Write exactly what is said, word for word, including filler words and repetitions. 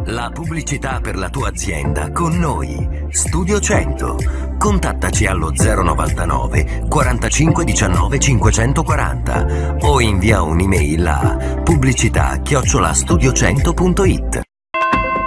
La pubblicità per la tua azienda con noi. Studio cento. Contattaci allo zero novantanove quarantacinque diciannove cinquecentoquaranta o invia un'email a pubblicità chiocciola studiocento punto it.